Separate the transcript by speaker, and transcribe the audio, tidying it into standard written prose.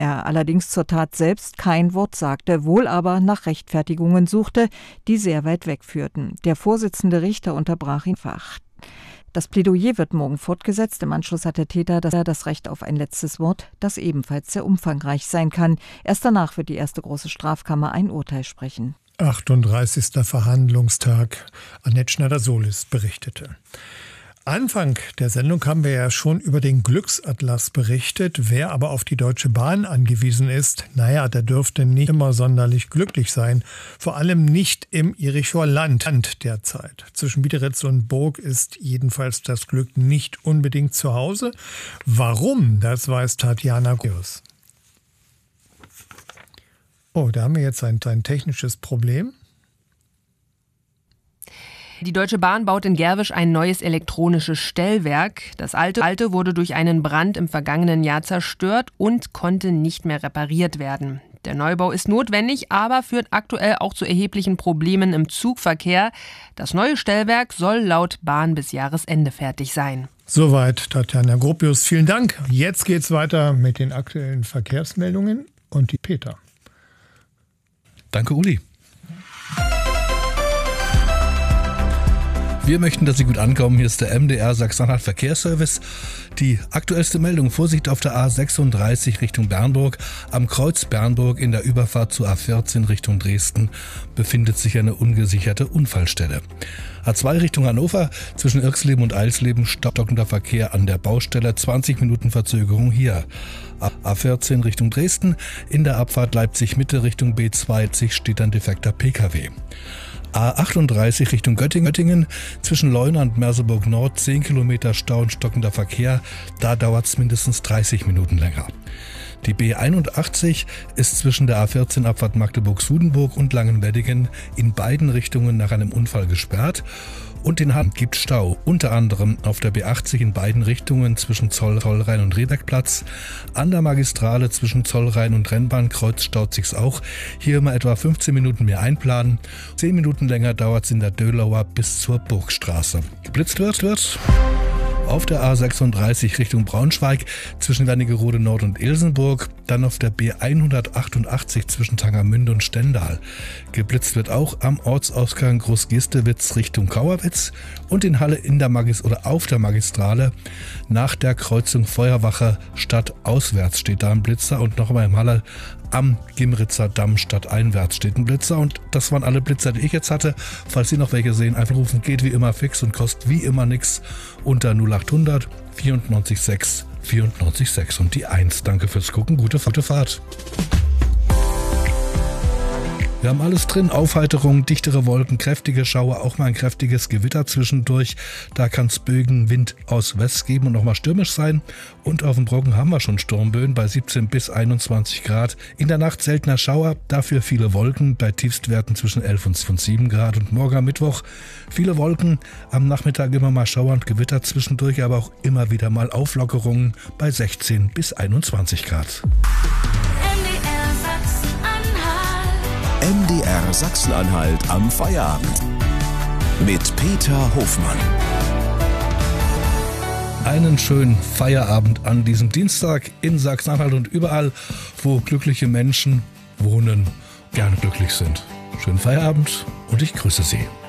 Speaker 1: Er allerdings zur Tat selbst kein Wort sagte, wohl aber nach Rechtfertigungen suchte, die sehr weit wegführten. Der Vorsitzende Richter unterbrach ihn fach. Das Plädoyer wird morgen fortgesetzt. Im Anschluss hat der Täter das Recht auf ein letztes Wort, das ebenfalls sehr umfangreich sein kann. Erst danach wird die erste große Strafkammer ein Urteil sprechen.
Speaker 2: 38. Verhandlungstag. Annette Schneider-Solis berichtete. Anfang der Sendung haben wir ja schon über den Glücksatlas berichtet. Wer aber auf die Deutsche Bahn angewiesen ist, der dürfte nicht immer sonderlich glücklich sein. Vor allem nicht im Jerichoer Land derzeit. Zwischen Biederitz und Burg ist jedenfalls das Glück nicht unbedingt zu Hause. Warum, das weiß Tatjana Gropius. Oh, da haben wir jetzt ein technisches Problem.
Speaker 3: Die Deutsche Bahn baut in Gerwisch ein neues elektronisches Stellwerk. Das alte wurde durch einen Brand im vergangenen Jahr zerstört und konnte nicht mehr repariert werden. Der Neubau ist notwendig, aber führt aktuell auch zu erheblichen Problemen im Zugverkehr. Das neue Stellwerk soll laut Bahn bis Jahresende fertig sein.
Speaker 2: Soweit Tatjana Gropius. Vielen Dank. Jetzt geht's weiter mit den aktuellen Verkehrsmeldungen und die Peter.
Speaker 4: Danke, Uli. Wir möchten, dass Sie gut ankommen. Hier ist der MDR Sachsen-Anhalt Verkehrsservice. Die aktuellste Meldung: Vorsicht auf der A36 Richtung Bernburg. Am Kreuz Bernburg in der Überfahrt zur A14 Richtung Dresden befindet sich eine ungesicherte Unfallstelle. A2 Richtung Hannover, zwischen Irxleben und Eilsleben stockender Verkehr an der Baustelle, 20 Minuten Verzögerung hier. A14 Richtung Dresden, in der Abfahrt Leipzig-Mitte Richtung B20 steht ein defekter Pkw. A38 Richtung Göttingen, zwischen Leuna und Merseburg Nord, 10 Kilometer Stau und stockender Verkehr, da dauert es mindestens 30 Minuten länger. Die B81 ist zwischen der A14 Abfahrt Magdeburg-Sudenburg und Langenweddingen in beiden Richtungen nach einem Unfall gesperrt. Und in Hamm gibt Stau, unter anderem auf der B80 in beiden Richtungen zwischen Zollrhein und Rehbeckplatz. An der Magistrale zwischen Zollrhein und Rennbahnkreuz staut sich's auch. Hier immer etwa 15 Minuten mehr einplanen. 10 Minuten länger dauert's in der Dölauer bis zur Burgstraße. Geblitzt wird auf der A36 Richtung Braunschweig zwischen Wernigerode Nord und Ilsenburg, dann auf der B188 zwischen Tangermünde und Stendal. Geblitzt wird auch am Ortsausgang Großgestewitz Richtung Kauerwitz und in Halle auf der Magistrale nach der Kreuzung Feuerwache stadtauswärts steht da ein Blitzer und nochmal im Halle am Gimritzer Damm stadteinwärts steht ein Blitzer. Und das waren alle Blitzer, die ich jetzt hatte. Falls Sie noch welche sehen, einfach rufen, geht wie immer fix und kostet wie immer nix unter 0800 94 6 und die 1. Danke fürs Gucken, gute Fahrt. Wir haben alles drin, Aufheiterung, dichtere Wolken, kräftige Schauer, auch mal ein kräftiges Gewitter zwischendurch. Da kann es Bögen, Wind aus West geben und nochmal stürmisch sein. Und auf dem Brocken haben wir schon Sturmböen bei 17 bis 21 Grad. In der Nacht seltener Schauer, dafür viele Wolken bei Tiefstwerten zwischen 11 und 7 Grad. Und morgen am Mittwoch viele Wolken, am Nachmittag immer mal Schauer und Gewitter zwischendurch, aber auch immer wieder mal Auflockerungen bei 16 bis 21 Grad.
Speaker 5: MDR Sachsen-Anhalt am Feierabend mit Peter Hofmann.
Speaker 4: Einen schönen Feierabend an diesem Dienstag in Sachsen-Anhalt und überall, wo glückliche Menschen wohnen, gerne glücklich sind. Schönen Feierabend und ich grüße Sie.